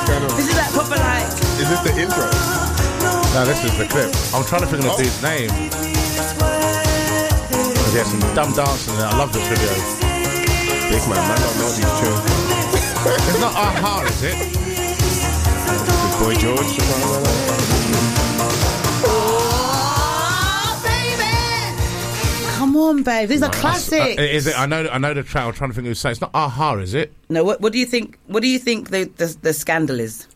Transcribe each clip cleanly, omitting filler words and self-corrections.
This is like proper like. Is this the intro? No, this is the clip. I'm trying to think of the dude's name. There's some dumb dancing in it. I love this video. Big man, I don't know these tunes. It's not Aha, is it? Is Boy George or something like that? Come on, babe. These are classics. Is it? I know the track. I'm trying to think who's saying. It's not Aha, is it? No. What do you think? What do you think the scandal is?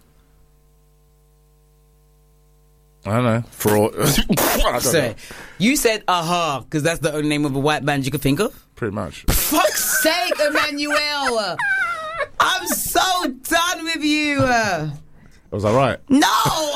I don't know. Fraud. I don't know. You said Aha because that's the only name of a white band you could think of. Pretty much. Fuck's sake, Emmanuel! I'm so done with you. Was I right? No.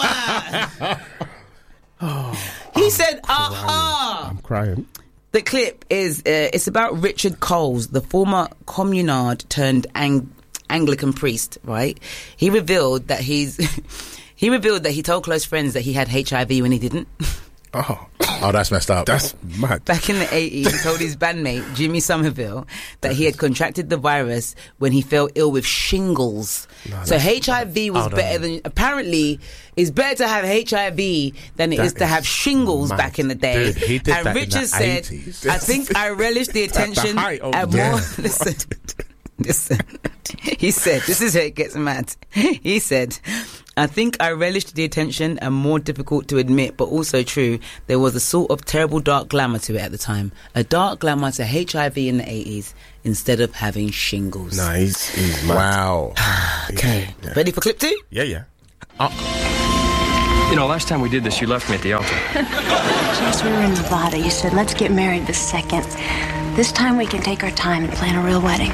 He said Aha. I'm crying. The clip is it's about Richard Coles, the former communard turned Anglican priest. Right? He revealed that he told close friends that he had HIV when he didn't. Oh, that's messed up. That's mad. Back in the 80s, he told his bandmate Jimmy Somerville that he had contracted the virus when he fell ill with shingles. So HIV was better than... Apparently, it's better to have HIV than it is to have shingles back in the day. Dude, he did and that Richard in the said, 80s. I think I relish the attention and more... Listen. He said, this is where it gets mad. He said, I think I relished the attention and more difficult to admit, but also true. There was a sort of terrible dark glamour to it at the time. A dark glamour to HIV in the 80s instead of having shingles. Nah, he's mad. Wow. Okay. Yeah. Ready for clip 2? Yeah. You know, last time we did this, you left me at the altar. Yes, we were in Nevada. You said, let's get married the second. This time we can take our time and plan a real wedding.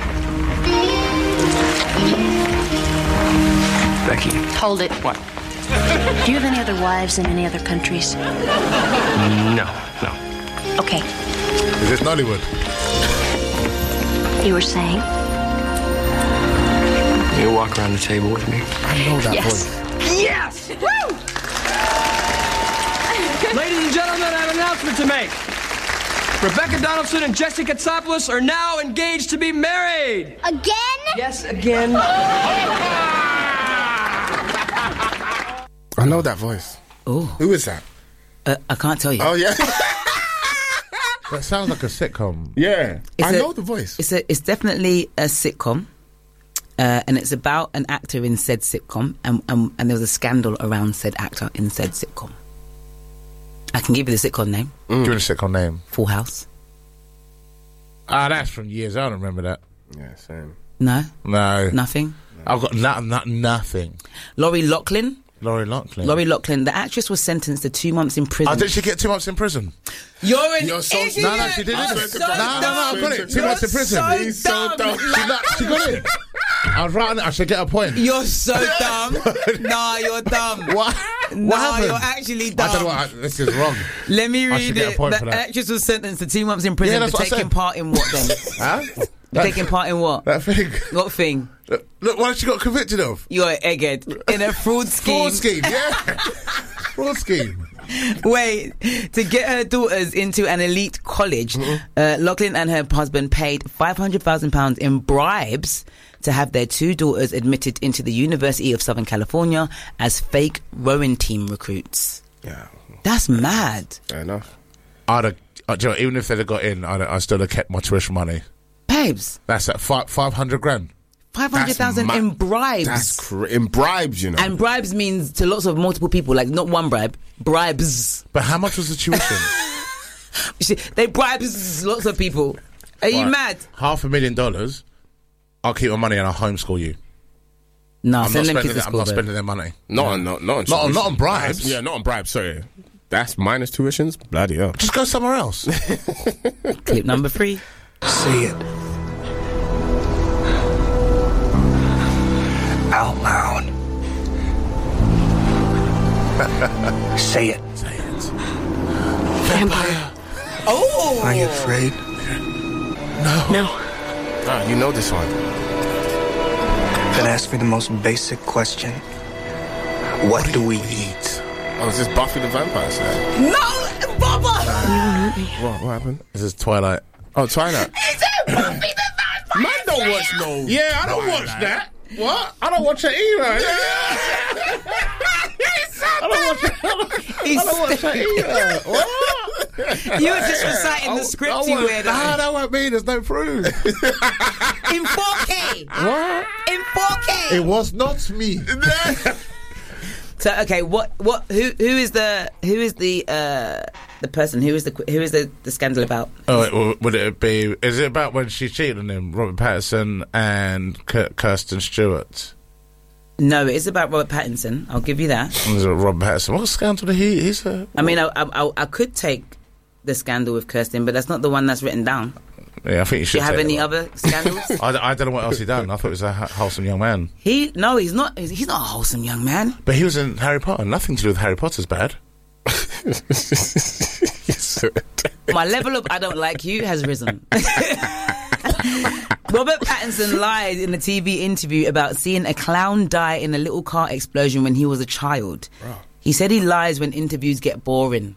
Becky. Hold it. What? Do you have any other wives in any other countries? No. Okay. Is this Nollywood? You were saying? You walk around the table with me. I know that voice. Yes! Woo! Ladies and gentlemen, I have an announcement to make. Rebecca Donaldson and Jesse Katsopoulos are now engaged to be married. Again? Yes, again. I know that voice. Oh. Who is that? I can't tell you. Oh, yeah. That sounds like a sitcom. Yeah. I know the voice. It's definitely a sitcom. And it's about an actor in said sitcom. And there was a scandal around said actor in said sitcom. I can give you the sitcom name. Give me the sitcom name. Full House. That's from years. I don't remember that. Yeah, same. No? Nothing. No. I've got nothing. Lori Loughlin. Lori Loughlin. The actress was sentenced to 2 months in prison. Oh, did she get 2 months in prison? You're so idiot. No, she didn't. So No, I got it. 2 months in prison. He's so dumb. She got it. I was writing it. I should get a point. You're so dumb. Nah, you're dumb. What Nah, happened? you're actually dumb. I don't know this is wrong. Let me I read should get a it. point The for that. actress was sentenced to 2 months in prison that's for what I taking said. part in what then? Huh? Taking part in what? That thing. What thing? Look, what she got convicted of? You're an egghead. In a fraud scheme. Fraud scheme, yeah. Fraud scheme. Wait, to get her daughters into an elite college, Loughlin and her husband paid £500,000 in bribes to have their 2 daughters admitted into the University of Southern California as fake rowing team recruits. Yeah. That's mad. Fair enough. I'd have, even if they'd have got in, I still have kept my tuition money. Babes, That's at 500 grand. 500,000 in bribes. That's in bribes, you know. And bribes means to lots of multiple people, like not one bribe, bribes. But how much was the tuition? They bribes lots of people. Are you mad? $500,000. I'll keep my money and I'll homeschool you. No, I'm send not them kids to spending. I'm school. not spending their money. Not on bribes. That's, Yeah, not on bribes. Sorry, that's minus tuitions. Bloody hell. Just go somewhere else. Clip number 3. Say it. Out loud. Say it. Say it. Vampire. Oh! Are you afraid? No. Ah, you know this one. Then ask me the most basic question. What do we eat? Oh, is this Buffy the Vampire Slayer? No! Baba! What happened? This is Twilight. Oh, Twilight. Is it Buffy the Vampire Man don't watch no. Yeah, I don't watch that. What? I don't watch it either. I don't watch it either. What? You were just reciting the script, you weirdo. No, that won't mean there's no proof. In 4K. What? In 4K. It was not me. So okay, who is the person? Who is the scandal about? Oh, would it be? Is it about when she cheated on him, Robert Pattinson and Kirsten Stewart? No, it is about Robert Pattinson. I'll give you that. Is it Robert Pattinson? What scandal did he's a? I mean, I could take the scandal with Kirsten, but that's not the one that's written down. Yeah, I think you should. Do you have any other scandals? I don't know what else he done. I thought he was a wholesome young man. He's not. He's not a wholesome young man. But he was in Harry Potter. Nothing to do with Harry Potter's bad. My level of I don't like you has risen. Robert Pattinson lied in a TV interview about seeing a clown die in a little car explosion when he was a child. Bro. He said he lies when interviews get boring.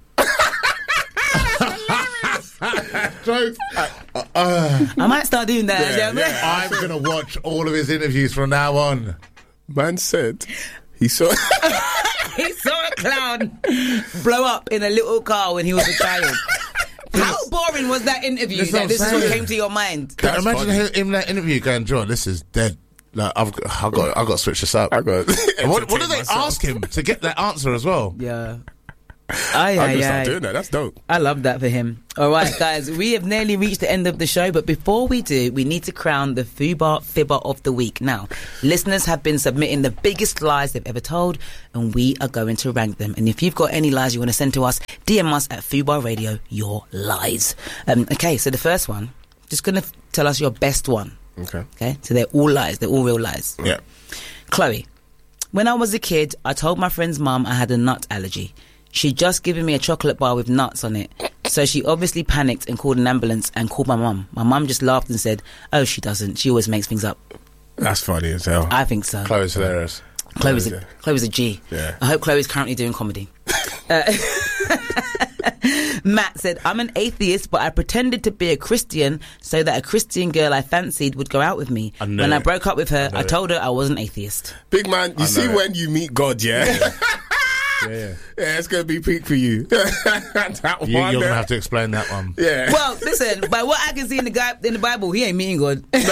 I might start doing that. Yeah. I'm going to watch all of his interviews from now on. Man said he saw he saw a clown blow up in a little car when he was a child. How boring was that interview? This is what came to your mind. Imagine him in that interview going, John, this is dead. Like, I've got to switch this up. What do they ask him to get that answer as well? Yeah. I'm going to start doing that. That's dope. I love that for him. All right, guys, we have nearly reached the end of the show, but before we do, we need to crown the Fubar Fibber of the Week. Now, listeners have been submitting the biggest lies they've ever told, and we are going to rank them. And if you've got any lies you want to send to us, DM us at Fubar Radio, your lies. Okay, so the first one, just going to tell us your best one. Okay, so they're all lies. They're all real lies. Yeah. Chloe, when I was a kid, I told my friend's mum I had a nut allergy. She'd just given me a chocolate bar with nuts on it. So she obviously panicked and called an ambulance and called my mum. My mum just laughed and said, "Oh, she doesn't. She always makes things up." That's funny as hell. I think so. Chloe's hilarious. Chloe's a G. Yeah. I hope Chloe's currently doing comedy. Matt said, "I'm an atheist, but I pretended to be a Christian so that a Christian girl I fancied would go out with me. When I broke up with her, I told her I was an atheist." Big man, you see when you meet God, yeah? Yeah, it's going to be peak for you. You're going to have to explain that one. Yeah. Well, listen, by what I can see in the Bible, he ain't meeting God. He's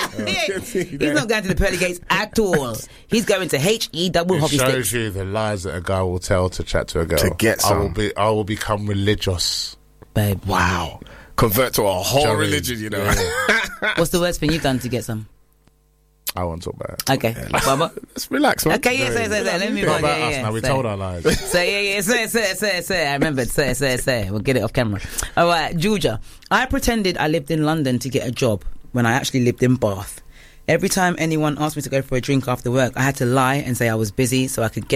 not going to the pearly gates at all. He's going to HE double hockey sticks. It shows you the lies that a guy will tell to chat to a girl. To get some. I will become religious. Babe. Wow. Convert to a whole religion, you know. Yeah. What's the worst thing you've done to get some? I won't talk about it. Okay. Baba? Let's relax, man. Okay, yeah, say. Let me move on. About us now. We told our lies. Say. I remembered. Say. We'll get it off camera. All right, Georgia. I pretended I lived in London to get a job when I actually lived in Bath. Every time anyone asked me to go for a drink after work, I had to lie and say I was busy so I could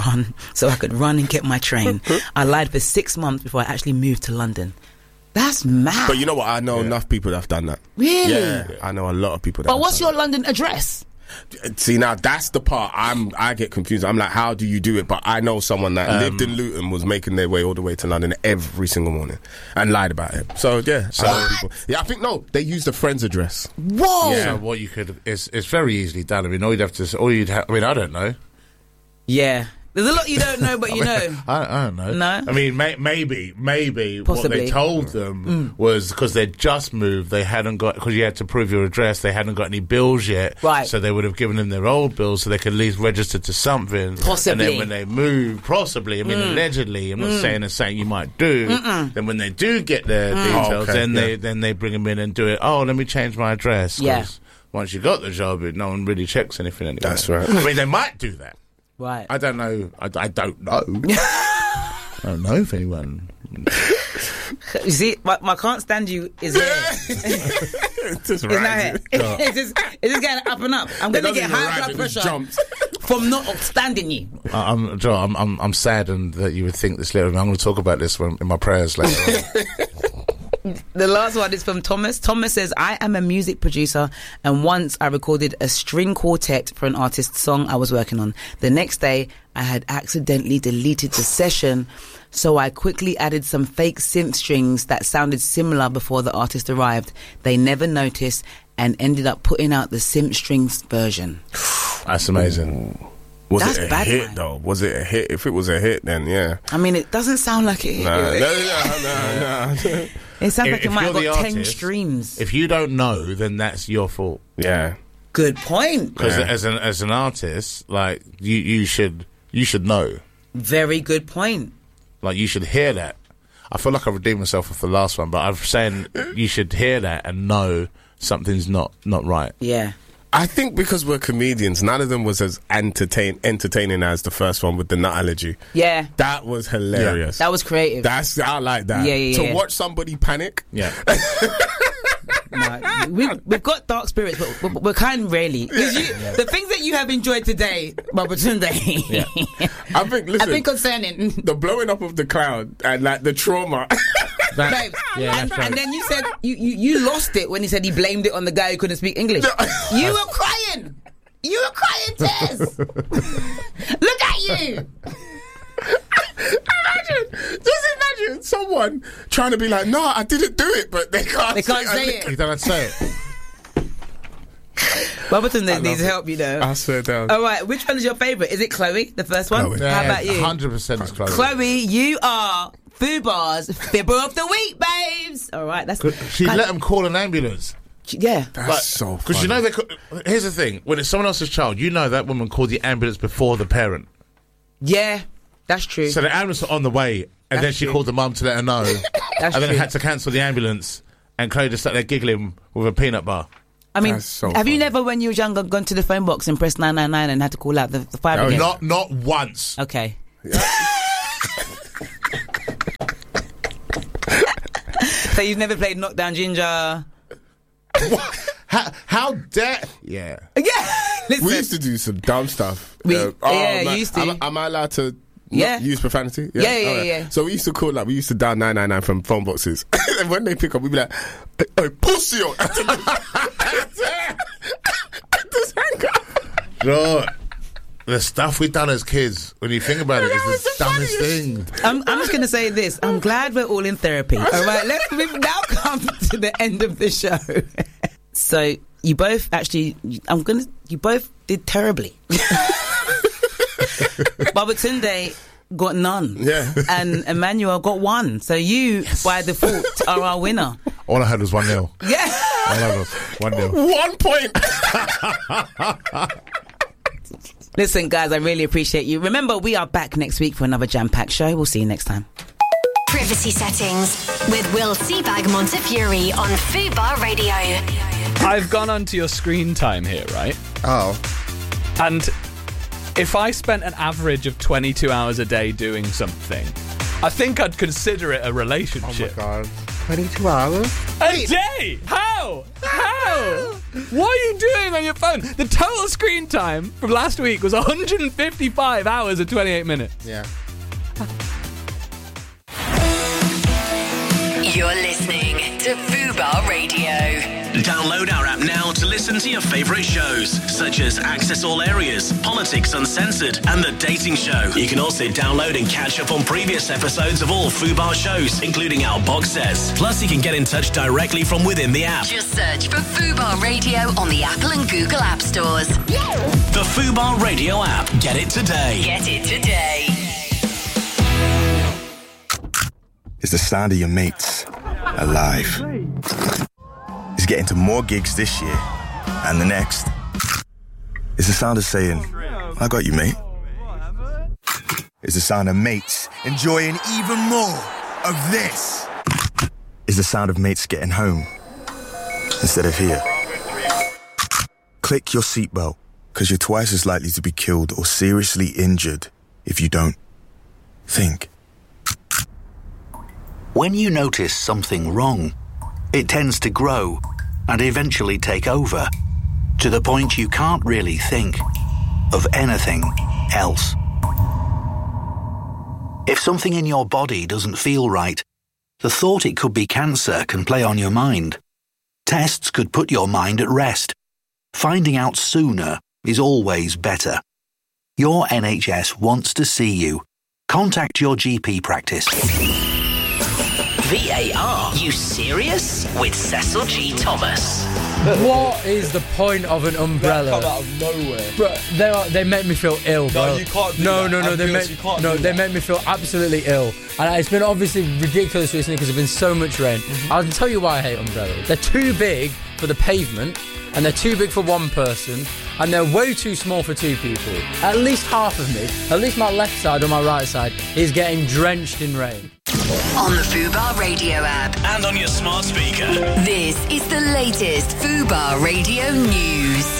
run and get my train. I lied for 6 months before I actually moved to London. That's mad. But you know what? I know enough people that have done that. Really? Yeah, I know a lot of people that But what's your London address? See, now that's the part I get confused. I'm like, how do you do it? But I know someone that lived in Luton, was making their way all the way to London every single morning and lied about it. So yeah, people. Yeah, I think they used a friend's address. Whoa! Yeah. So what you could it's very easily done. I mean, I don't know. Yeah. There's a lot you don't know, but you know. I don't know. No? I mean, maybe Possibly. What they told them was because they'd just moved, they hadn't got, because you had to prove your address, they hadn't got any bills yet. Right. So they would have given them their old bills so they could at least register to something. Possibly. And then when they move, possibly, I mean, allegedly, I'm not saying it's something you might do, then when they do get their details, then they bring them in and do it. Oh, let me change my address. Yeah. Once you got the job, no one really checks anything anymore. That's right. I mean, they might do that. Right. I don't know. I don't know. I don't know if anyone. You see, my can't stand you is here. It's just right. It's just getting up and up. I'm going to get high blood pressure from not standing you. I'm saddened that you would think this later. I'm going to talk about this in my prayers later on. The last one is from Thomas. Thomas says, I am a music producer, and once I recorded a string quartet for an artist's song I was working on. The next day, I had accidentally deleted the session, so I quickly added some fake synth strings that sounded similar before the artist arrived. They never noticed, and ended up putting out the Simp Strings version. That's amazing. Was it a hit, though? Was it a hit? If it was a hit, then yeah. I mean, it doesn't sound like it. No. It sounds like it might have got 10 streams. If you don't know, then that's your fault. Yeah. Good point. Because as an artist, like, you should know. Very good point. Like, you should hear that. I feel like I redeemed myself with the last one, but I'm saying you should hear that and know something's not right. Yeah. I think because we're comedians, none of them was as entertaining as the first one with the nut allergy. Yeah. That was hilarious. That was creative. I like that. Yeah. To watch somebody panic. Yeah. No, we've got dark spirits, but we're kind of rarely. The things that you have enjoyed today, Babatunde, I think, listen, have been concerning. The blowing up of the cloud and like the trauma. Babe, and then you said you lost it when he said he blamed it on the guy who couldn't speak English. You were crying. You were crying tears. Look at you. Imagine someone trying to be like, no, I didn't do it, but they can't say it. You don't have to say it. Babatunde needs help, you know. I swear down. All right, which one is your favourite? Is it Chloe, the first one? Chloe. How about you? 100% is Chloe. Chloe, you are Fubar's Fibber of the Week, babes. All right, that's she let them call an ambulance. Yeah, that's so funny. Because you know here's the thing: when it's someone else's child, you know that woman called the ambulance before the parent. Yeah, that's true. So the ambulance was on the way, and then she called the mum to let her know, and then had to cancel the ambulance. And Chloe just sat there giggling with a peanut bar. I mean, have you never, when you were younger, gone to the phone box and pressed 999 and had to call out the fire brigade? Not once. Okay. So you've never played Knockdown Ginger? How dare? Yeah. Listen. We used to do some dumb stuff. You used to. Am I allowed to use profanity? Yeah. So we used to call, like, we used to dial 999 from phone boxes. And when they pick up, we'd be like, hey, pussy! Just hang up. Bro, the stuff we've done as kids, when you think about it, is the dumbest thing. I'm just going to say this. I'm glad we're all in therapy. All right, we've now come to the end of the show. So you both you both did terribly. Babatunde got none. Yeah. And Emmanuel got 1. So you, by default, are our winner. All I had was 1-0. Yeah. All I had was 1-0. 1 point. Listen, guys, I really appreciate you. Remember, we are back next week for another jam-packed show. We'll see you next time. Privacy Settings with Will Seabag Montefiore on Fubar Radio. I've gone onto your screen time here, right? Oh. And if I spent an average of 22 hours a day doing something, I think I'd consider it a relationship. Oh my God. 22 hours? A day? How? What are you doing on your phone? The total screen time from last week was 155 hours and 28 minutes. Yeah. You're listening to Fubar Radio. Download our app now to listen to your favourite shows, such as Access All Areas, Politics Uncensored, and The Dating Show. You can also download and catch up on previous episodes of all Fubar shows, including our box sets. Plus, you can get in touch directly from within the app. Just search for Fubar Radio on the Apple and Google App Stores. The Fubar Radio app. Get it today. Get it today. It's the sound of your mates alive. It's getting to more gigs this year and the next. It's the sound of saying, I got you, mate. It's the sound of mates enjoying even more of this. It's the sound of mates getting home instead of here. Click your seatbelt, because you're twice as likely to be killed or seriously injured if you don't think. When you notice something wrong, it tends to grow and eventually take over, to the point you can't really think of anything else. If something in your body doesn't feel right, the thought it could be cancer can play on your mind. Tests could put your mind at rest. Finding out sooner is always better. Your NHS wants to see you. Contact your GP practice. VAR. You serious? With Cecil G. Thomas. What is the point of an umbrella? They come out of nowhere. Bro, they make me feel ill, bro. No, you can't do no, that. No, they make me feel absolutely ill. And it's been obviously ridiculous recently because there's been so much rain. I'll tell you why I hate umbrellas. They're too big for the pavement, and they're too big for one person, and they're way too small for two people. At least half of me, at least my left side or my right side, is getting drenched in rain. On the Fubar Radio app. And on your smart speaker. This is the latest Fubar Radio news.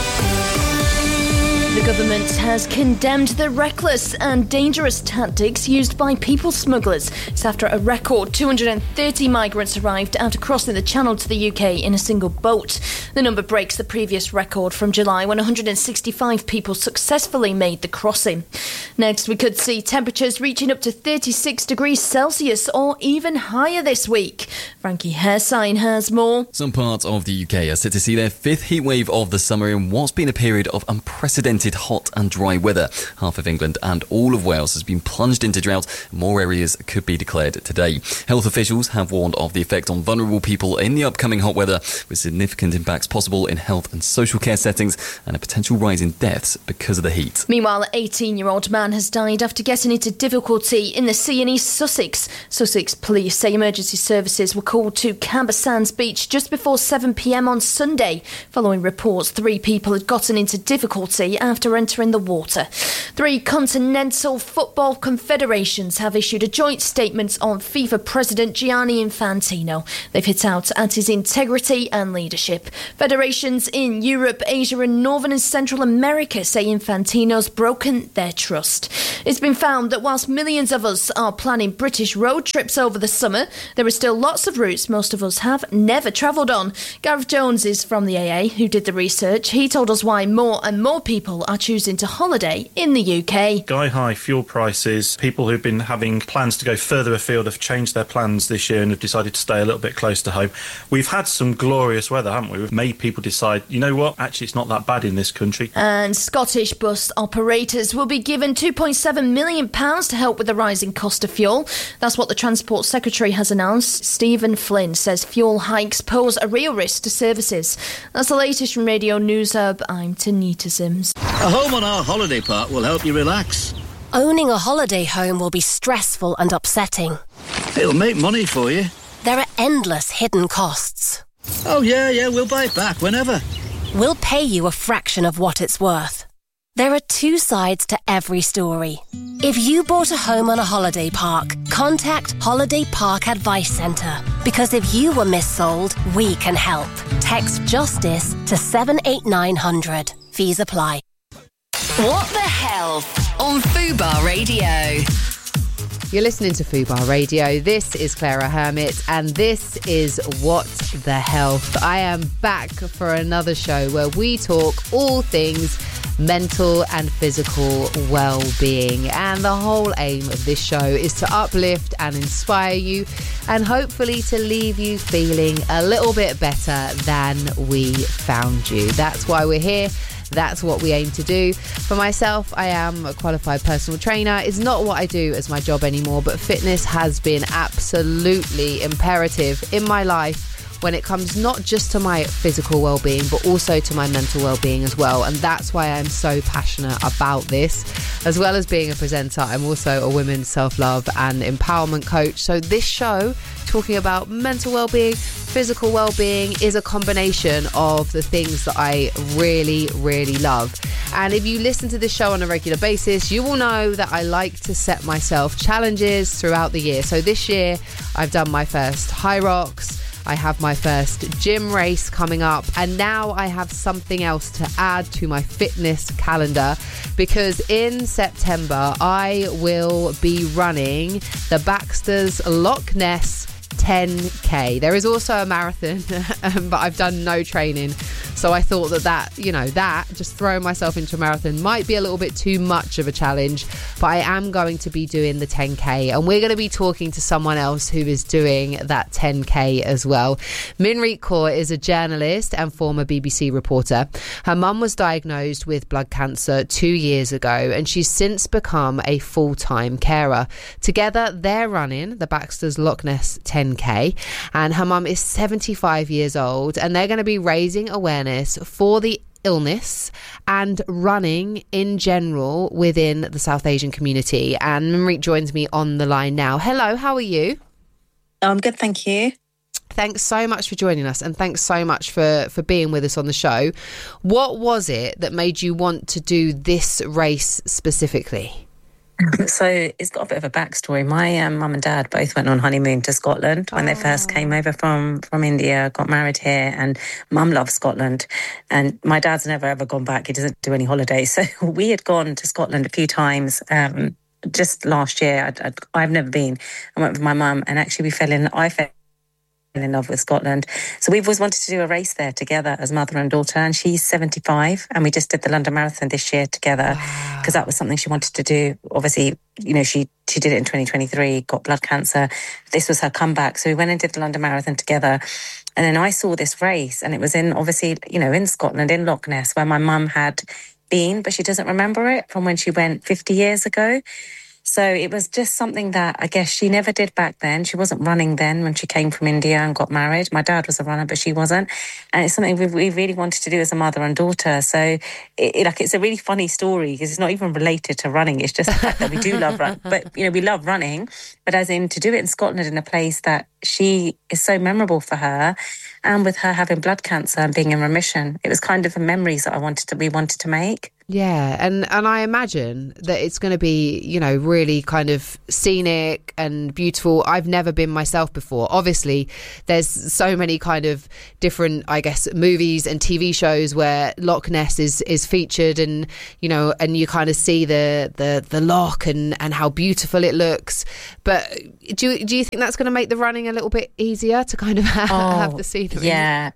The government has condemned the reckless and dangerous tactics used by people smugglers. It's after a record 230 migrants arrived after crossing the Channel to the UK in a single boat. The number breaks the previous record from July when 165 people successfully made the crossing. Next, we could see temperatures reaching up to 36 degrees Celsius or even higher this week. Frankie Hairsign has more. Some parts of the UK are set to see their fifth heatwave of the summer in what's been a period of unprecedented hot and dry weather. Half of England and all of Wales has been plunged into drought. More areas could be declared today. Health officials have warned of the effect on vulnerable people in the upcoming hot weather, with significant impacts possible in health and social care settings and a potential rise in deaths because of the heat. Meanwhile, an 18-year-old man has died after getting into difficulty in the sea in East Sussex. Sussex police say emergency services were called to Camber Sands Beach just before 7 p.m. on Sunday, following reports 3 people had gotten into difficulty after entering the water. 3 continental football confederations have issued a joint statement on FIFA President Gianni Infantino. They've hit out at his integrity and leadership. Federations in Europe, Asia and Northern and Central America say Infantino's broken their trust. It's been found that whilst millions of us are planning British road trips over the summer, there are still lots of routes most of us have never travelled on. Gareth Jones is from the AA, who did the research. He told us why more and more people are choosing to holiday in the UK. Sky-high fuel prices, people who've been having plans to go further afield have changed their plans this year and have decided to stay a little bit close to home. We've had some glorious weather, haven't we? We've made people decide, you know what, actually it's not that bad in this country. And Scottish bus operators will be given £2.7 million to help with the rising cost of fuel. That's what the Transport Secretary has announced. Stephen Flynn says fuel hikes pose a real risk to services. That's the latest from Radio News Hub. I'm Tanita Sims. A home on our holiday park will help you relax. Owning a holiday home will be stressful and upsetting. It'll make money for you. There are endless hidden costs. Oh, yeah, we'll buy it back whenever. We'll pay you a fraction of what it's worth. There are 2 sides to every story. If you bought a home on a holiday park, contact Holiday Park Advice Centre. Because if you were missold, we can help. Text JUSTICE to 78900. Fees apply. What the Health on Fubar Radio. You're listening to Fubar Radio. This is Clara Hermit, and this is What the Health. I am back for another show where we talk all things mental and physical well-being. And the whole aim of this show is to uplift and inspire you, and hopefully to leave you feeling a little bit better than we found you. That's why we're here. That's what we aim to do. For myself, I am a qualified personal trainer. It's not what I do as my job anymore, but fitness has been absolutely imperative in my life when it comes not just to my physical well-being, but also to my mental well-being as well. And that's why I'm so passionate about this. As well as being a presenter, I'm also a women's self-love and empowerment coach. So this show, talking about mental well-being, physical well-being, is a combination of the things that I really, really love. And if you listen to this show on a regular basis, you will know that I like to set myself challenges throughout the year. So this year, I've done my first High Rocks. I have my first gym race coming up, and now I have something else to add to my fitness calendar, because in September I will be running the Baxter's Loch Ness 10k. There is also a marathon, but I've done no training, So I thought that just throwing myself into a marathon might be a little bit too much of a challenge, but I am going to be doing the 10K, and we're going to be talking to someone else who is doing that 10K as well. Minreet Kaur is a journalist and former BBC reporter. Her mum was diagnosed with blood cancer 2 years ago, and she's since become a full-time carer. Together, they're running the Baxter's Loch Ness 10K, and her mum is 75 years old, and they're going to be raising awareness for the illness and running in general within the South Asian community. And Minreet joins me on the line now. Hello, how are you? I'm good, thank you. Thanks so much for joining us, and thanks so much for being with us on the show. What was it that made you want to do this race specifically? So it's got a bit of a backstory. My mum and dad both went on honeymoon to Scotland when they first came over from India, got married here, and mum loves Scotland. And my dad's never ever gone back. He doesn't do any holidays. So we had gone to Scotland a few times just last year. I've never been. I went with my mum, and actually I fell in love with Scotland. So we've always wanted to do a race there together as mother and daughter, and she's 75, and we just did the London Marathon this year together because that was something she wanted to do. Obviously, she did it in 2023, got blood cancer. This was her comeback. So we went and did the London Marathon together. And then I saw this race, and it was in Scotland, in Loch Ness, where my mum had been, but she doesn't remember it from when she went 50 years ago. So it was just something that I guess she never did back then. She wasn't running then when she came from India and got married. My dad was a runner, but she wasn't. And it's something we really wanted to do as a mother and daughter. So it's a really funny story because it's not even related to running. It's just the fact that we do love running. But, we love running. But as in to do it in Scotland in a place that she is so memorable for her, and with her having blood cancer and being in remission, it was kind of the memories that we wanted to make. Yeah, and I imagine that it's going to be, really kind of scenic and beautiful. I've never been myself before. Obviously, there's so many kind of different, I guess, movies and TV shows where Loch Ness is featured, and and you kind of see the loch and how beautiful it looks. But do you think that's going to make the running a little bit easier to kind of have the scenery? Yeah.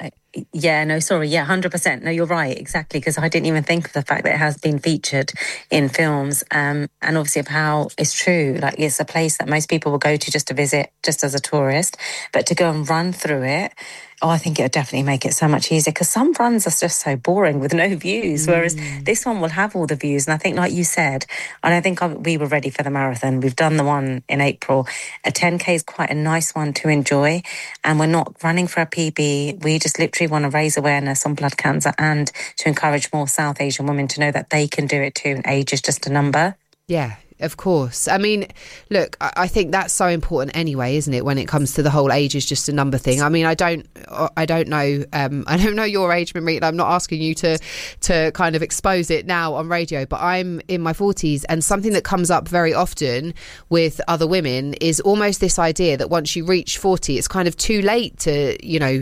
Yeah, no, sorry. Yeah, 100%. No, you're right. Exactly. Because I didn't even think of the fact that it has been featured in films. And obviously of how it's true. Like, it's a place that most people will go to just to visit, just as a tourist. But to go and run through it, I think it would definitely make it so much easier, because some runs are just so boring with no views, whereas this one will have all the views. And I think, like you said, I don't think we were ready for the marathon. We've done the one in April. A 10K is quite a nice one to enjoy, and we're not running for a PB. We just literally want to raise awareness on blood cancer and to encourage more South Asian women to know that they can do it too, and age is just a number. Yeah. Of course. I mean, look, I think that's so important anyway, isn't it, when it comes to the whole age is just a number thing. I mean, I don't know I don't know your age, Minreet, and I'm not asking you to kind of expose it now on radio, but I'm in my 40s, and something that comes up very often with other women is almost this idea that once you reach 40, it's kind of too late to,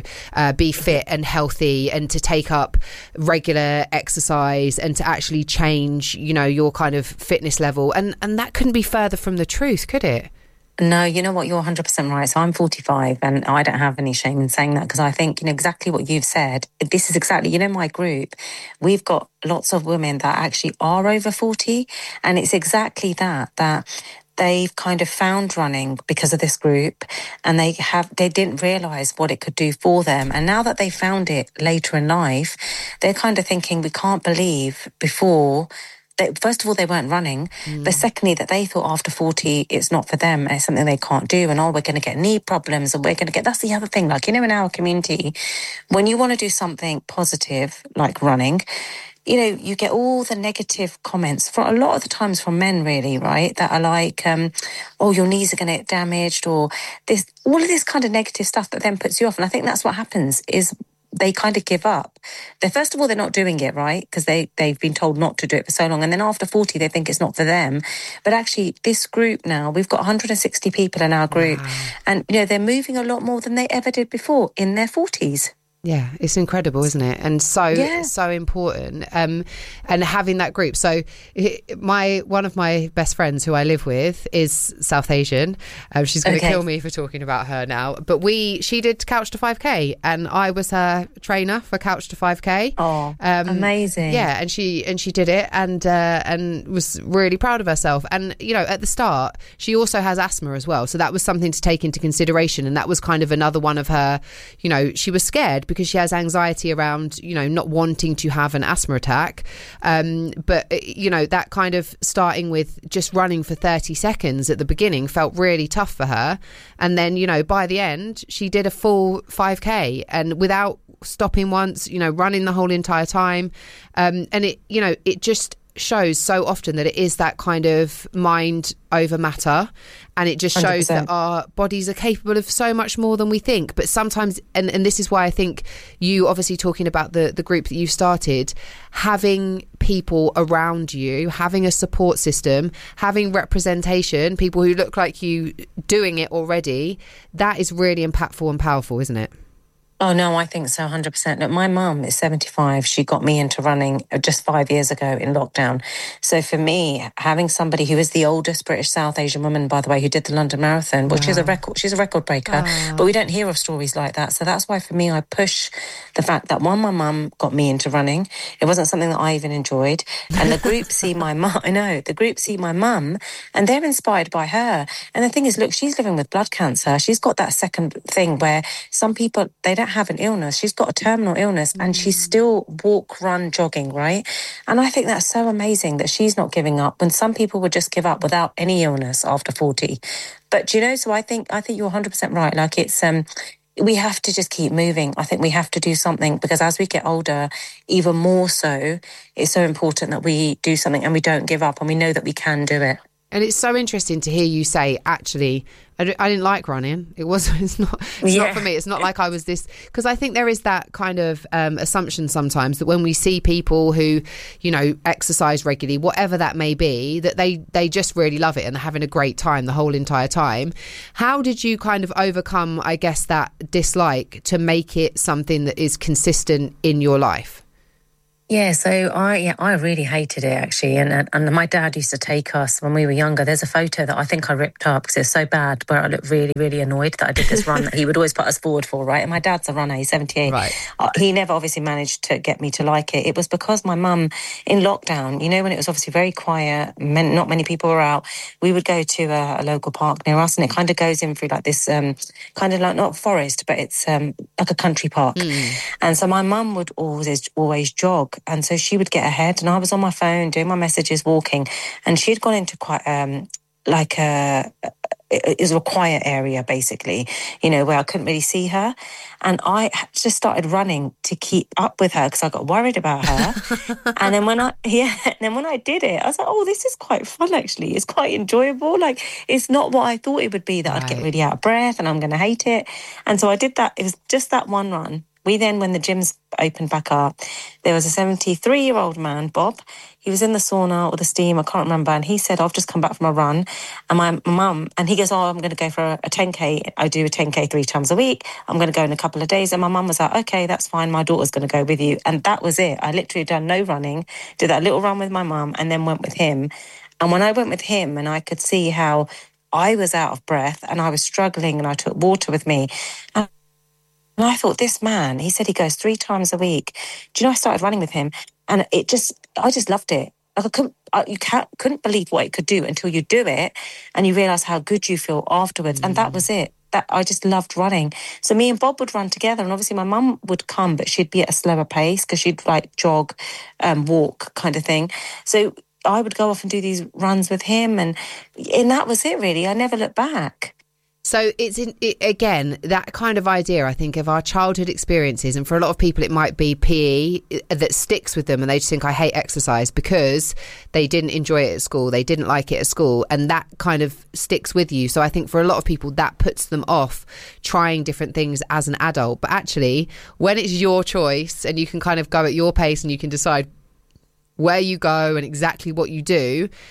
be fit and healthy and to take up regular exercise and to actually change, your kind of fitness level. And that couldn't be further from the truth, could it? No, you know what? You're 100% right. So I'm 45, and I don't have any shame in saying that, because I think, exactly what you've said. This is exactly, my group, we've got lots of women that actually are over 40, and it's exactly that they've kind of found running because of this group, and they didn't realise what it could do for them. And now that they found it later in life, they're kind of thinking, we can't believe before. First of all, they weren't running, but secondly, that they thought after 40, it's not for them, it's something they can't do, and we're going to get knee problems, and we're going to get... That's the other thing, in our community, when you want to do something positive, like running, you get all the negative comments, for a lot of the times from men, really, right, that are like, your knees are going to get damaged, or this, all of this kind of negative stuff that then puts you off. And I think that's what happens, is they kind of give up. First of all, they're not doing it, right? Because they've been told not to do it for so long. And then after 40, they think it's not for them. But actually, this group now, we've got 160 people in our group. Wow. And, they're moving a lot more than they ever did before in their 40s. Yeah, it's incredible, isn't it? And so important. And having that group. So one of my best friends who I live with is South Asian. She's going to kill me for talking about her now. But she did Couch to 5K, and I was her trainer for Couch to 5K. Oh, amazing! Yeah, and she did it, and was really proud of herself. And at the start, she also has asthma as well, so that was something to take into consideration. And that was kind of another one of her. She was scared because she has anxiety around, not wanting to have an asthma attack. But, that kind of starting with just running for 30 seconds at the beginning felt really tough for her. And then, by the end, she did a full 5K and without stopping once, running the whole entire time. And it just shows so often that it is that kind of mind over matter, and it just shows 100%. That our bodies are capable of so much more than we think. But sometimes, and this is why I think you obviously talking about the group that you started, having people around you, having a support system, having representation, people who look like you doing it already, that is really impactful and powerful, isn't it? Oh, no, I think so, 100%. Look, my mum is 75. She got me into running just 5 years ago in lockdown. So for me, having somebody who is the oldest British South Asian woman, by the way, who did the London Marathon, which is she's a record breaker, but we don't hear of stories like that. So that's why for me, I push the fact that, one, my mum got me into running. It wasn't something that I even enjoyed. And the group see my mum, the group see my mum, and they're inspired by her. And the thing is, look, she's living with blood cancer. She's got that second thing where some people, they don't have an illness. She's got a terminal illness and she's still walk, run, jogging, right? And I think that's so amazing that she's not giving up when some people would just give up without any illness after 40. But so I think you're 100% right. Like it's we have to just keep moving. I think we have to do something, because as we get older, even more so, it's so important that we do something and we don't give up and we know that we can do it. And it's so interesting to hear you say, actually, I didn't like running. It's not for me. It's not like I was this, because I think there is that kind of assumption sometimes that when we see people who, exercise regularly, whatever that may be, that they just really love it and they're having a great time the whole entire time. How did you kind of overcome, I guess, that dislike to make it something that is consistent in your life? Yeah, so I really hated it actually, and my dad used to take us when we were younger. There's a photo that I think I ripped up because it's so bad, where I looked really, really annoyed that I did this run that he would always put us forward for, right? And my dad's a runner; he's 78. Right. He never obviously managed to get me to like it. It was because my mum, in lockdown, when it was obviously very quiet, not many people were out, we would go to a local park near us, and it kind of goes in through like this kind of like not forest, but it's like a country park. And so my mum would always jog. And so she would get ahead and I was on my phone doing my messages, walking, and she'd gone into quite it was a quiet area basically, where I couldn't really see her. And I just started running to keep up with her because I got worried about her. And then when I did it, I was like, oh, this is quite fun actually. It's quite enjoyable. Like, it's not what I thought it would be, that I'd get really out of breath and I'm going to hate it. And so I did that. It was just that one run. We then, when the gyms opened back up, there was a 73-year-old man, Bob. He was in the sauna or the steam, I can't remember, and he said, I've just come back from a run. And my mum, and he goes, I'm going to go for a 10K. I do a 10K 3 times a week. I'm going to go in a couple of days. And my mum was like, okay, that's fine. My daughter's going to go with you. And that was it. I literally done no running, did that little run with my mum, and then went with him. And when I went with him and I could see how I was out of breath and I was struggling and I took water with me, and I thought, this man, he said he goes 3 times a week. Do you know, I started running with him and I just loved it. Like you couldn't believe what it could do until you do it and you realise how good you feel afterwards. And that was it. That I just loved running. So me and Bob would run together, and obviously my mum would come, but she'd be at a slower pace because she'd like jog, walk kind of thing. So I would go off and do these runs with him and that was it really. I never looked back. So again, that kind of idea, I think, of our childhood experiences, and for a lot of people it might be PE that sticks with them and they just think, I hate exercise because they didn't enjoy it at school, they didn't like it at school, and that kind of sticks with you. So I think for a lot of people that puts them off trying different things as an adult. But actually, when it's your choice and you can kind of go at your pace and you can decide where you go and exactly what you do,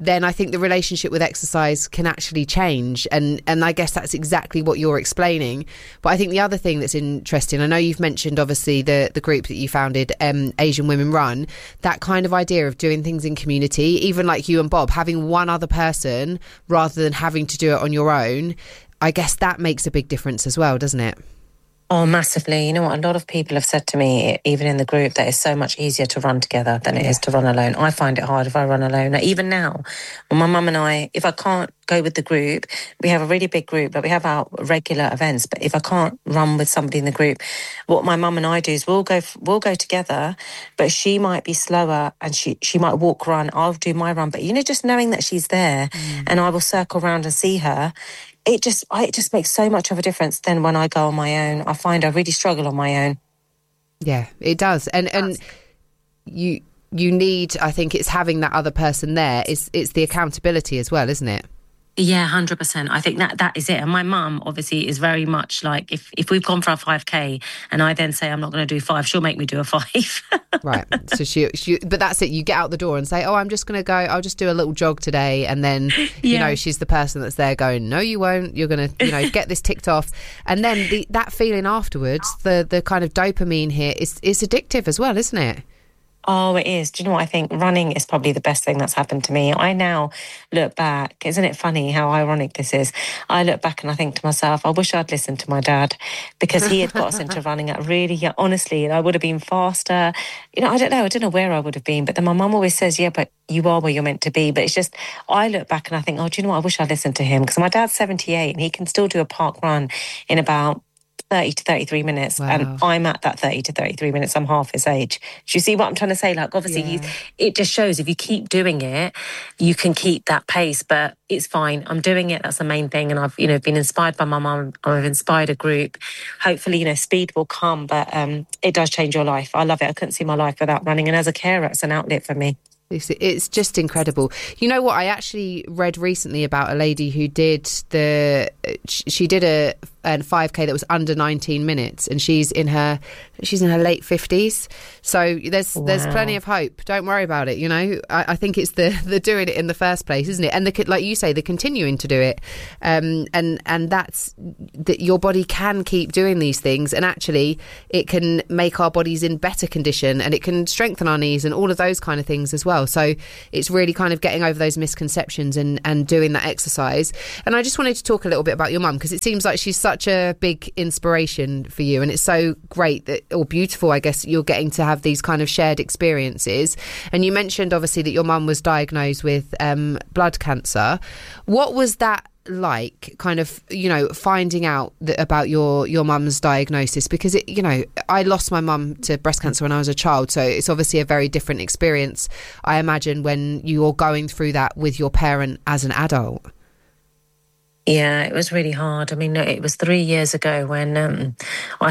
then I think the relationship with exercise can actually change. And I guess that's exactly what you're explaining. But I think the other thing that's interesting, I know you've mentioned obviously the group that you founded, Asian Women Run, that kind of idea of doing things in community, even like you and Bob, having one other person rather than having to do it on your own. I guess that makes a big difference as well, doesn't it? Oh, massively. You know what? A lot of people have said to me, even in the group, that it's so much easier to run together than it is to run alone. I find it hard if I run alone. Even now, when my mum and I, if I can't go with the group, we have a really big group, but we have our regular events. But if I can't run with somebody in the group, what my mum and I do is we'll go together, but she might be slower and she might walk, run. I'll do my run. But, just knowing that she's there and I will circle around and see her, it just makes so much of a difference than when I go on my own. I find I really struggle on my own. Yeah, it does. And you need, I think it's having that other person there. It's the accountability as well, isn't it? Yeah, 100%. I think that is it. And my mum obviously is very much like, if we've gone for a 5K and I then say I'm not going to do 5, she'll make me do a 5. Right. So she but that's it. You get out the door and say, oh, I'm just going to go, I'll just do a little jog today. And then, she's the person that's there going, no, you won't. You're going to, get this ticked off. And then that feeling afterwards, the kind of dopamine here is addictive as well, isn't it? Oh, it is. Do you know what? I think running is probably the best thing that's happened to me. I now look back. Isn't it funny how ironic this is? I look back and I think to myself, I wish I'd listened to my dad, because he had got us into running at really, honestly, and I would have been faster. I don't know where I would have been. But then my mum always says, yeah, but you are where you're meant to be. But it's just, I look back and I think, oh, do you know what? I wish I'd listened to him, because my dad's 78 and he can still do a park run in about 30 to 33 minutes. Wow. And I'm at that 30 to 33 minutes. I'm half his age. Do you see what I'm trying to say? Like, obviously, it just shows if you keep doing it, you can keep that pace, but it's fine. I'm doing it. That's the main thing. And I've, been inspired by my mum. I've inspired a group. Hopefully, speed will come, but it does change your life. I love it. I couldn't see my life without running. And as a carer, it's an outlet for me. It's just incredible. You know what? I actually read recently about a lady who did a 5K that was under 19 minutes, and she's in her late 50s. So there's plenty of hope. Don't worry about it. I think it's the doing it in the first place, isn't it? And like you say, the continuing to do it, and that's that your body can keep doing these things, and actually it can make our bodies in better condition, and it can strengthen our knees and all of those kind of things as well. So it's really kind of getting over those misconceptions and doing that exercise. And I just wanted to talk a little bit about your mum, because it seems like she's such a big inspiration for you, and it's so great or beautiful, I guess, you're getting to have these kind of shared experiences. And you mentioned obviously that your mum was diagnosed with blood cancer. What was that like, kind of, finding out about your mum's diagnosis? Because I lost my mum to breast cancer when I was a child, so it's obviously a very different experience, I imagine, when you're going through that with your parent as an adult. Yeah, it was really hard. I mean, it was 3 years ago when I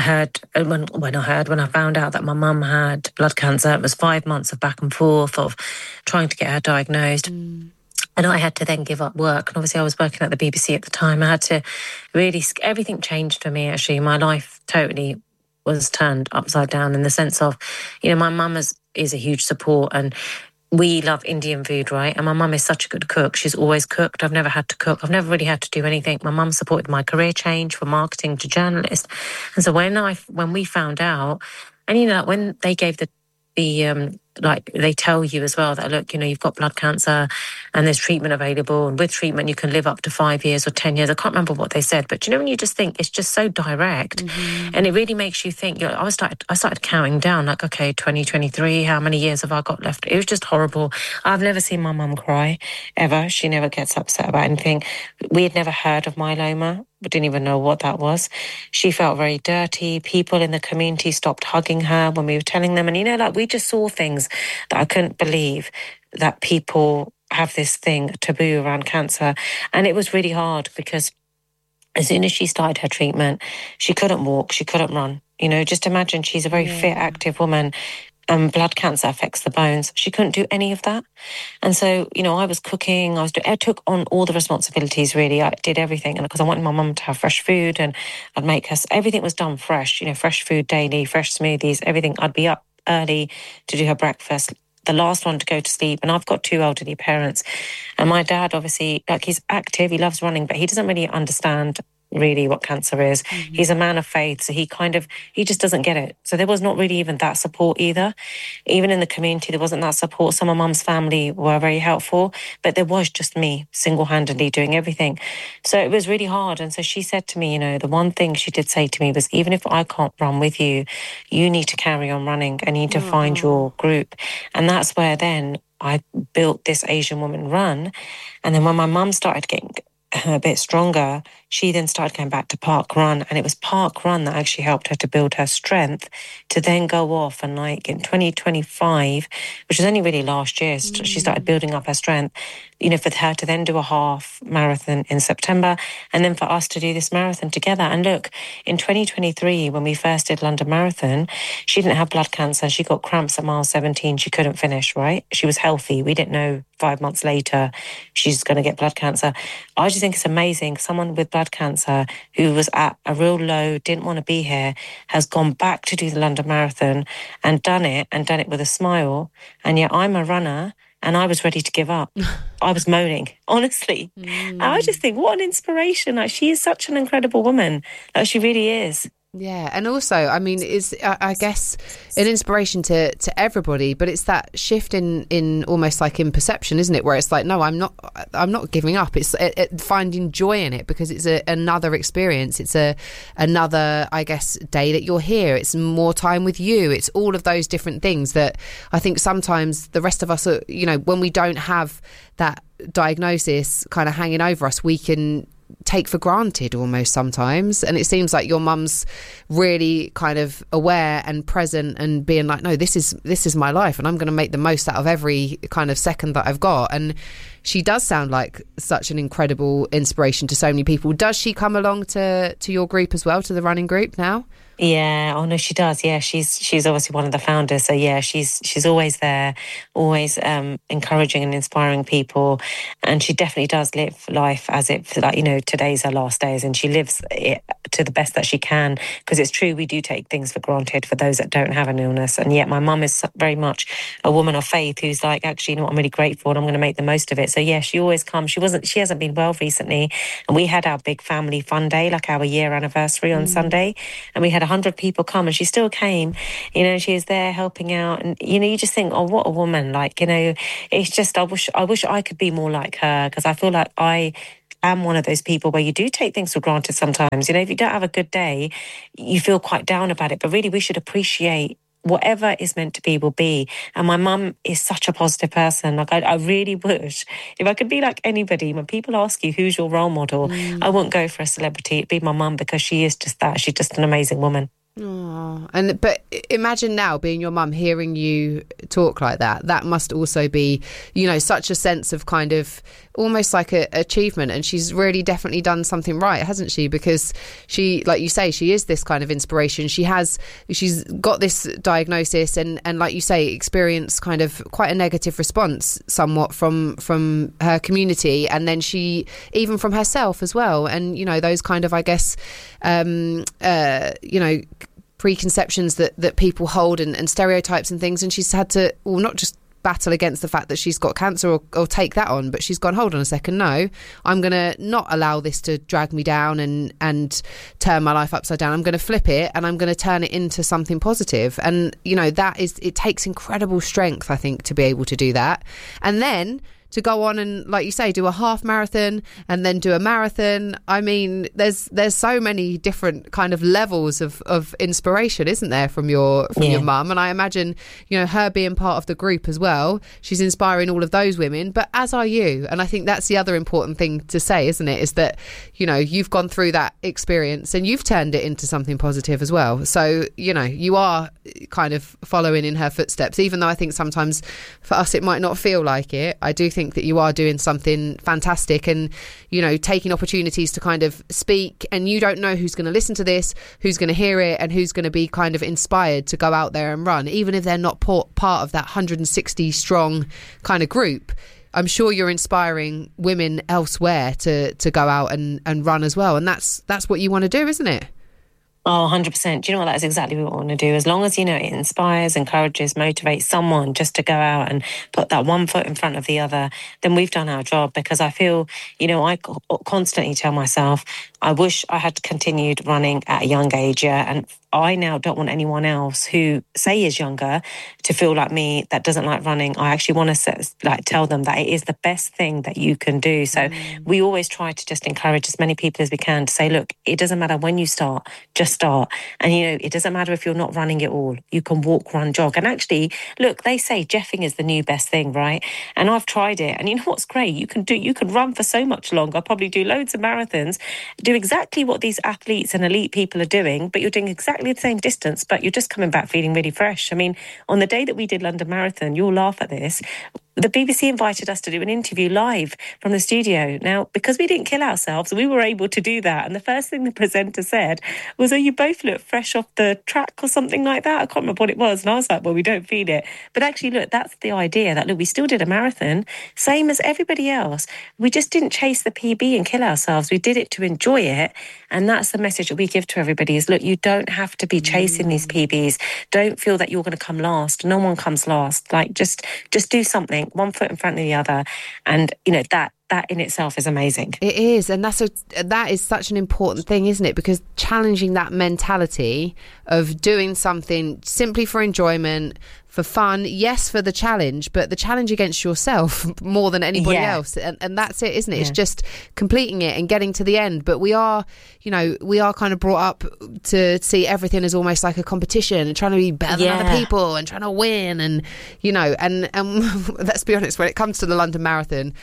found out that my mum had blood cancer. It was 5 months of back and forth of trying to get her diagnosed. And I had to then give up work. And obviously I was working at the BBC at the time. I had to really, everything changed for me, actually. My life totally was turned upside down, in the sense of, my mum is a huge support, and we love Indian food, right? And my mum is such a good cook. She's always cooked. I've never had to cook. I've never really had to do anything. My mum supported my career change from marketing to journalist. And so when we found out, and when they gave the they tell you as well that, look, you've got blood cancer and there's treatment available, and with treatment you can live up to 5 years or 10 years. I can't remember what they said, but when you just think it's just so direct, and it really makes you think. I started counting down, like, okay, 2023, how many years have I got left? It was just horrible. I've never seen my mum cry, ever. She never gets upset about anything. We had never heard of myeloma. We didn't even know what that was. She felt very dirty. People in the community stopped hugging her when we were telling them. And, we just saw things that I couldn't believe, that people have this thing, taboo around cancer. And it was really hard, because as soon as she started her treatment, she couldn't walk, she couldn't run. Just imagine, she's a very fit, active woman. Blood cancer affects the bones. She couldn't do any of that. And so, I was cooking, I took on all the responsibilities, really. I did everything, and because I wanted my mum to have fresh food, and I'd make her, everything was done fresh, fresh food daily, fresh smoothies, everything. I'd be up early to do her breakfast, the last one to go to sleep. And I've got 2 elderly parents. And my dad, obviously, like, he's active, he loves running, but he doesn't really understand really what cancer is. Mm-hmm. He's a man of faith, so he just doesn't get it. So there was not really even that support either. Even in the community, there wasn't that support. Some of Mum's family were very helpful, but there was just me single-handedly doing everything. So it was really hard. And so she said to me, the one thing she did say to me was, even if I can't run with you, you need to carry on running and you need to find your group. And that's where then I built this Asian Woman Run. And then when my mum started getting a bit stronger, she then started going back to Park Run, and it was Park Run that actually helped her to build her strength to then go off and, like, in 2025, which was only really last year, she started building up her strength, for her to then do a half marathon in September, and then for us to do this marathon together. And look, in 2023, when we first did London Marathon, she didn't have blood cancer. She got cramps at mile 17. She couldn't finish, right? She was healthy. We didn't know 5 months later she's going to get blood cancer. I just think it's amazing. Someone with blood cancer who was at a real low, didn't want to be here, has gone back to do the London Marathon and done it with a smile. And yet I'm a runner and I was ready to give up. I was moaning, honestly. And I just think, what an inspiration. Like, she is such an incredible woman. Like, she really is. Yeah, and also, I mean, is I guess an inspiration to everybody, but it's that shift in almost like in perception, isn't it? Where it's like, no, I'm not giving up. It's finding joy in it, because it's another experience. It's another, I guess, day that you're here. It's more time with you. It's all of those different things that I think sometimes the rest of us are, when we don't have that diagnosis kind of hanging over us, we can take for granted almost sometimes. And it seems like your mum's really kind of aware and present and being like, no, this is my life and I'm going to make the most out of every kind of second that I've got. And she does sound like such an incredible inspiration to so many people. Does she come along to your group as well, to the running group now? Yeah, oh no, she does. Yeah, she's obviously one of the founders. So yeah, she's always there, always encouraging and inspiring people. And she definitely does live life as if, like, today's her last days, and she lives it to the best that she can. Because it's true, we do take things for granted for those that don't have an illness. And yet my mum is very much a woman of faith who's like, actually, I'm really grateful and I'm going to make the most of it. So yeah, she always comes. She hasn't been well recently. And we had our big family fun day, like our year anniversary on Sunday. And we had 100 people come, and she still came, she is there helping out. And, you just think, oh, what a woman. Like, it's just, I wish I could be more like her, because I feel like I am one of those people where you do take things for granted sometimes. If you don't have a good day, you feel quite down about it. But really, we should appreciate whatever is meant to be will be. And my mum is such a positive person. Like, I really wish, if I could be like anybody, when people ask you who's your role model, I wouldn't go for a celebrity. It'd be my mum, because she is just that. She's just an amazing woman. Oh, but imagine now being your mum, hearing you talk like that. That must also be, such a sense of kind of almost like a achievement. And she's really definitely done something right, hasn't she? Because she, like you say, she is this kind of inspiration. She's got this diagnosis and like you say, experienced kind of quite a negative response somewhat from her community, and then she even from herself as well. And those kind of, I guess, preconceptions that people hold and stereotypes and things. And she's had to, well, not just battle against the fact that she's got cancer or take that on, but she's gone, hold on a second, no, I'm going to not allow this to drag me down and turn my life upside down. I'm going to flip it and I'm going to turn it into something positive. And it takes incredible strength, I think, to be able to do that. And then to go on and, like you say, do a half marathon and then do a marathon. I mean, there's so many different kind of levels of inspiration, isn't there, from your mum? And I imagine, her being part of the group as well, she's inspiring all of those women, but as are you. And I think that's the other important thing to say, isn't it, is that, you've gone through that experience and you've turned it into something positive as well. So, you are kind of following in her footsteps, even though I think sometimes for us it might not feel like it. I do think that you are doing something fantastic and, taking opportunities to kind of speak, and you don't know who's going to listen to this, who's going to hear it, and who's going to be kind of inspired to go out there and run, even if they're not part of that 160 strong kind of group. I'm sure you're inspiring women elsewhere to go out and run as well. And that's what you want to do, isn't it? Oh, 100%. Do you know what? That is exactly what we want to do. As long as, it inspires, encourages, motivates someone just to go out and put that one foot in front of the other, then we've done our job. Because I feel, I constantly tell myself, I wish I had continued running at a young age, and I now don't want anyone else who, say, is younger to feel like me that doesn't like running. I actually want to tell them that it is the best thing that you can do. So we always try to just encourage as many people as we can to say, look, it doesn't matter when you start, just start. And, it doesn't matter if you're not running it all. You can walk, run, jog. And actually, look, they say jeffing is the new best thing, right? And I've tried it. And you know what's great? You can run for so much longer. I'll probably do loads of marathons, do exactly what these athletes and elite people are doing, but you're doing exactly the same distance, but you're just coming back feeling really fresh. I mean, on the day that we did London Marathon, you'll laugh at this, the BBC invited us to do an interview live from the studio. Now, because we didn't kill ourselves, we were able to do that. And the first thing the presenter said was, oh, you both look fresh off the track or something like that. I can't remember what it was. And I was like, well, we don't feel it. But actually, look, that's the idea that, look, we still did a marathon, same as everybody else. We just didn't chase the PB and kill ourselves. We did it to enjoy it. And that's the message that we give to everybody is, look, you don't have to be chasing these PBs. Don't feel that you're going to come last. No one comes last. Like, just do something, one foot in front of the other. And, that in itself is amazing. It is. And that is such an important thing, isn't it? Because challenging that mentality of doing something simply for enjoyment, for fun, yes, for the challenge, but the challenge against yourself more than anybody else. And that's it, isn't it? Yeah. It's just completing it and getting to the end. But we are kind of brought up to see everything as almost like a competition and trying to be better than other people and trying to win. And, and let's be honest, when it comes to the London Marathon,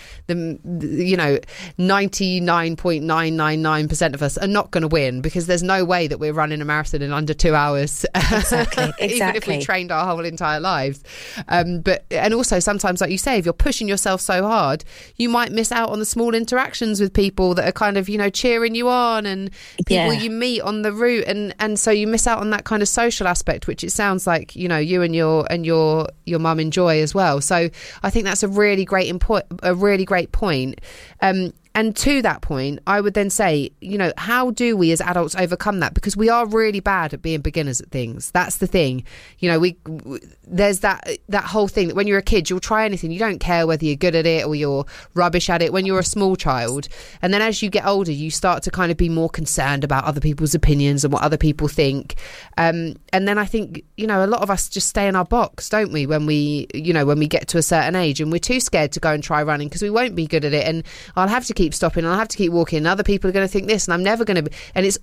99.999% of us are not going to win, because there's no way that we're running a marathon in under 2 hours. Exactly. Even if we trained our whole entire lives. But also sometimes, like you say, if you're pushing yourself so hard, you might miss out on the small interactions with people that are kind of, cheering you on, and people you meet on the route, and so you miss out on that kind of social aspect, which it sounds like you and your mum enjoy as well. So I think that's a really great point. And to that point, I would then say, how do we as adults overcome that? Because we are really bad at being beginners at things. That's the thing. There's that whole thing that when you're a kid, you'll try anything. You don't care whether you're good at it or you're rubbish at it when you're a small child. And then as you get older, you start to kind of be more concerned about other people's opinions and what other people think. And then I think, a lot of us just stay in our box, don't we? When we get to a certain age, and we're too scared to go and try running because we won't be good at it. And I'll have to keep stopping, and I'll have to keep walking, and other people are going to think this, and I'm never going to be. And it's